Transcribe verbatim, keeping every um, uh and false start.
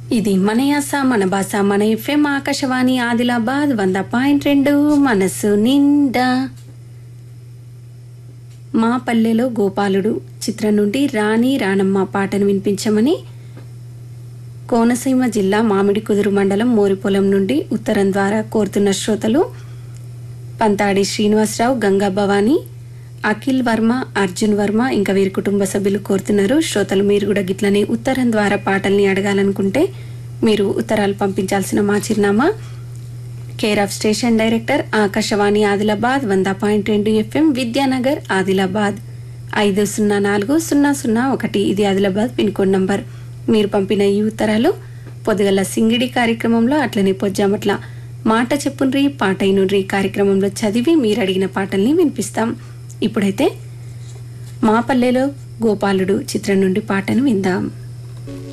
ఇది మన యాస మన భాష మన ఎఫ్ఎం ఆకాశవాణి ఆదిలాబాద్ వంద పాయింట్ రెండు మనసు నిండా. మా పల్లెలో గోపాలుడు చిత్రం నుండి రాణి రాణమ్మ పాటను వినిపించమని కోనసీమ జిల్లా మామిడి కుదురు మండలం మోరిపొలం నుండి ఉత్తరం ద్వారా కోరుతున్న శ్రోతలు పంతాడి శ్రీనివాసరావు, గంగా భవాని, అఖిల్ వర్మ, అర్జున్ వర్మ ఇంకా వీరి కుటుంబ సభ్యులు కోరుతున్నారు. శ్రోతలు మీరు కూడా గిట్లనే ఉత్తరం ద్వారా పాటల్ని అడగాలనుకుంటే మీరు ఉత్తరాలు పంపించాల్సిన మా చిరునామా care of station director Akashvani Adilabad వంద పాయింట్ రెండు ఎఫ్ఎం, విద్యానగర్ ఆదిలాబాద్ ఐదు సున్నా నాలుగు సున్నా సున్నా ఒకటి. ఇది ఆదిలాబాద్ పిన్ కోడ్ నంబర్. మీరు పంపిన ఈ ఉత్తరాలు పొద్దుగల సింగిడి కార్యక్రమంలో అట్లనే పొజ్జామట్ల మాట చెప్పుండ్రి పాట అయినుండ్రి కార్యక్రమంలో చదివి మీరు అడిగిన పాటల్ని వినిపిస్తాం. ఇప్పుడైతే మా పల్లెలో గోపాలుడు చిత్రం నుండి పాటను విందాం.